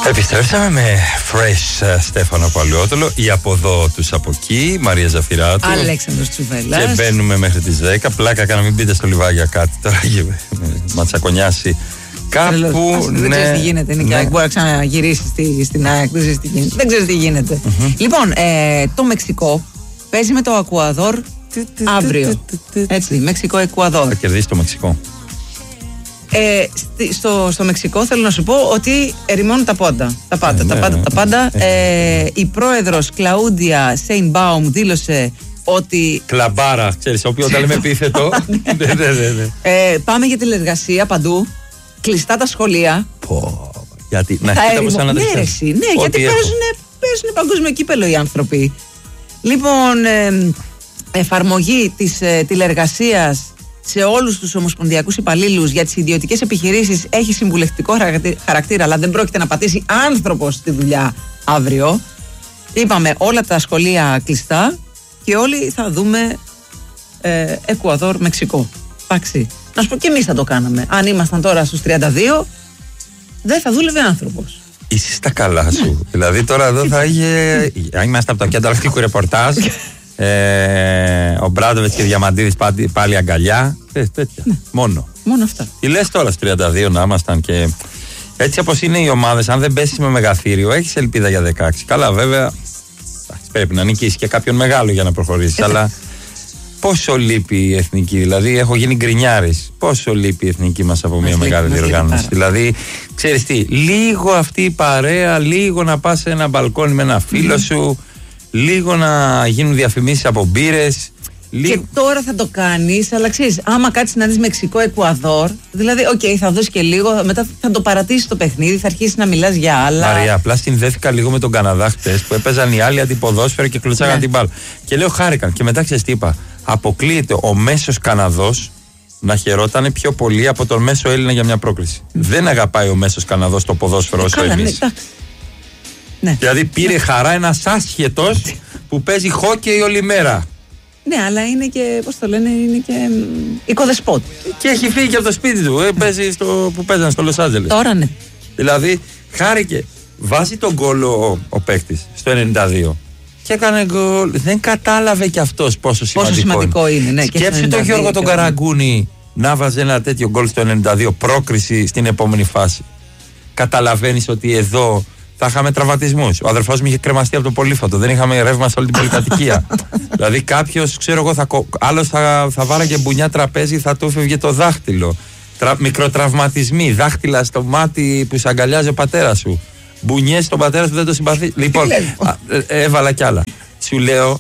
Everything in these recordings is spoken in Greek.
Επιστρέψαμε με fresh Στέφανο Παλαιότολο, η από εδώ τους από εκεί, Μαρία Ζαφυράτου, Αλέξανδρος Τσουβέλλας. Και μπαίνουμε μέχρι τις 10. Πλάκα κάνα, μην μπείτε στο λιβάγια κάτι τώρα, μα τσακονιάσει κάπου. Δεν ξέρεις τι γίνεται. Είναι και μπορεί να ξαναγυρίσει στην ΑΕΚ. Δεν ξέρεις τι γίνεται. Λοιπόν, το Μεξικό παίζει με το Εκουαδόρ αύριο. Έτσι, Μεξικό-Εκουαδόρ. Θα κερδίσει το Μεξικό. Στο Μεξικό θέλω να σου πω ότι ερημώνουν τα πάντα. Η πρόεδρος Κλαούντια Σέινμπαουμ δήλωσε ότι. Κλαμπάρα, ξέρεις, όποιο όταν λέμε επίθετο. Πάμε για τηλεργασία παντού. Κλειστά τα σχολεία. Γιατί να έχετε ναι, γιατί παίζουν παγκόσμιο κύπελο οι άνθρωποι. Λοιπόν, εφαρμογή της τηλεργασίας σε όλους τους ομοσπονδιακούς υπαλλήλους για τις ιδιωτικές επιχειρήσεις έχει συμβουλευτικό χαρακτήρα, αλλά δεν πρόκειται να πατήσει άνθρωπος στη δουλειά αύριο. Είπαμε όλα τα σχολεία κλειστά και όλοι θα δούμε Εκουαδόρ, Μεξικό. Εντάξει. Να σου πω, και εμείς θα το κάναμε. Αν ήμασταν τώρα στους 32, δεν θα δούλευε άνθρωπος. Είσαι στα καλά σου. Ναι. Δηλαδή τώρα εδώ θα είχε. Αν είμαστε από το κέντρο αρχικού ρεπορτάζ. Ο Μπράντοβιτς και Διαμαντίδης πάλι αγκαλιά. Τέτοια. Ναι. Μόνο αυτά. Τι λες τώρα στους 32 να ήμασταν και. Έτσι όπως είναι οι ομάδες, αν δεν πέσεις με μεγαθύριο, έχεις ελπίδα για 16. Καλά, βέβαια. Πρέπει να νικήσει και κάποιον μεγάλο για να προχωρήσει. Αλλά πόσο λείπει η εθνική, δηλαδή έχω γίνει γκρινιάρης. Πόσο λείπει η εθνική μας από μια μεγάλη διοργάνωση. Δηλαδή, ξέρεις τι, λίγο αυτή η παρέα, λίγο να πας σε ένα μπαλκόνι με ένα φίλο σου, λίγο να γίνουν διαφημίσεις από μπύρες. Και τώρα θα το κάνεις, αλλά ξέρεις, άμα κάτσεις να δεις Μεξικό-Εκουαδόρ, δηλαδή, θα δώσεις και λίγο, μετά θα το παρατήσεις το παιχνίδι, θα αρχίσεις να μιλάς για άλλα. Μαρία, απλά συνδέθηκα λίγο με τον Καναδά χτες που έπαιζαν οι άλλοι αντιποδόσφαιρο και κλωτσάγαν την μπάλα. Και λέω χάρηκαν. Και μετά ξέρεις τι είπα. Αποκλείεται ο μέσος Καναδός να χαιρότανε πιο πολύ από τον μέσο Έλληνα για μια πρόκριση. Δεν αγαπάει ο μέσος Καναδός το ποδόσφαιρο όσο εμείς. Ναι. Δηλαδή πήρε χαρά ένας άσχετος που παίζει χόκεϊ όλη μέρα. Ναι, αλλά είναι και, πώς το λένε, είναι και οικοδεσπότη. Και έχει φύγει και από το σπίτι του, παίζει που παίζανε στο Λος Άντζελες. Τώρα ναι. Δηλαδή χάρηκε. Βάζει τον γκολ ο παίκτης στο 92. Και έκανε γκολ. Δεν κατάλαβε κι αυτός πόσο σημαντικό είναι. Ναι, σκέψου τον Γιώργο τον Καραγκούνη να βάζει ένα τέτοιο γκολ στο 92, πρόκριση στην επόμενη φάση. Καταλαβαίνεις ότι εδώ θα είχαμε τραυματισμούς. Ο αδερφός μου είχε κρεμαστεί από το πολύφατο. Δεν είχαμε ρεύμα σε όλη την πολυκατοικία. Δηλαδή κάποιος, ξέρω εγώ, άλλος θα βάραγε μπουνιά τραπέζι, θα του έφευγε το δάχτυλο. Μικροτραυματισμοί, δάχτυλα στο μάτι που σε αγκαλιάζει ο πατέρας σου. Μπουνιές στον πατέρα σου δεν το συμπαθεί. Λοιπόν, έβαλα κι άλλα. Σου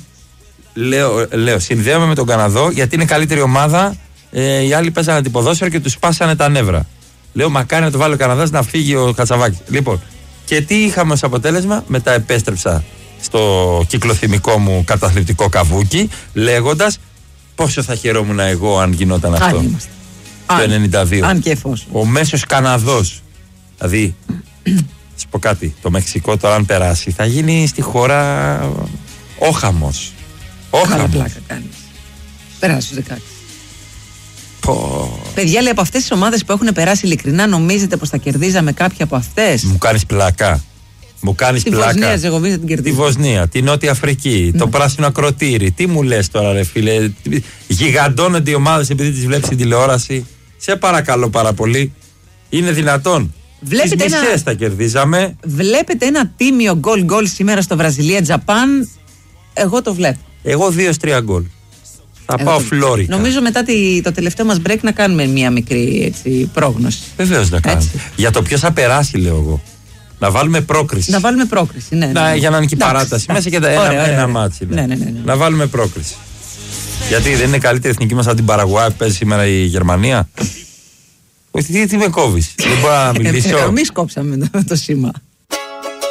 λέω, συνδέομαι με τον Καναδό γιατί είναι καλύτερη ομάδα. Οι άλλοι παίζανε αντιποδόσφαιρο και τους σπάσανε τα νεύρα. Λέω, μακάρι να το βάλει ο Καναδάς να φύγει ο Κατσαβάκης. Λοιπόν, και τι είχαμε ως αποτέλεσμα? Μετά επέστρεψα στο κυκλοθυμικό μου καταθλιπτικό καβούκι, λέγοντας πόσο θα χαιρόμουν εγώ αν γινόταν αυτό. Το 92. Αν και εφόσον. Ο μέσος Καναδός. Δηλαδή, σου πω κάτι, το Μεξικό τώρα αν περάσει θα γίνει στη χώρα όχαμος. Καλά πλάκα κάνεις. Περάσει στους 16. Παιδιά, λέει, από αυτές τις ομάδες που έχουν περάσει, ειλικρινά νομίζετε πως θα κερδίζαμε κάποια από αυτές? Μου κάνεις πλάκα. Τη Βοσνία, Ζεγοβίνη την κερδίζει. Τη Βοσνία, τη Νότια Αφρική, το πράσινο ακροτήρι. Τι μου λες τώρα, ρε φίλε? Γιγαντώνονται οι ομάδες επειδή τις βλέπεις στην τηλεόραση. Σε παρακαλώ πάρα πολύ. Είναι δυνατόν? Τις μισές θα κερδίζαμε. Βλέπετε ένα τίμιο γκολ σήμερα στο Βραζιλία-Τζαπάν? Εγώ το βλέπω. Εγώ 2-3 γκολ. Θα πάω φλόρικα. Νομίζω μετά το τελευταίο μας break να κάνουμε μια μικρή πρόγνωση. Βεβαίως να κάνουμε. Για το ποιος θα περάσει, λέω εγώ. Να βάλουμε πρόκριση. Ναι. Για να είναι και η παράταση. Μέσα και ένα μάτσι. Ναι. Να βάλουμε πρόκριση. Γιατί δεν είναι καλύτερη εθνική μας από την Παραγουάη που παίζει σήμερα η Γερμανία? Τι με κόβεις? Δεν μπορώ να μιλήσω. Εμείς κόψαμε το σήμα.